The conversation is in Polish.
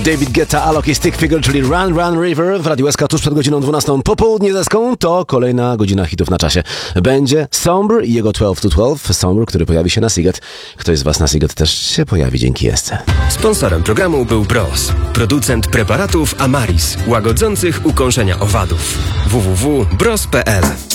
David Guetta, Alok i Stick Figure, czyli Run Run River w Radiu SK tuż przed godziną 12 po południu deską. To kolejna godzina hitów na czasie. Będzie Sombr i jego 12 to 12. Sombr, który pojawi się na Siget. Ktoś z was na Siget też się pojawi dzięki Esce. Sponsorem programu był Bros, producent preparatów Amaris, łagodzących ukąszenia owadów. www.bros.pl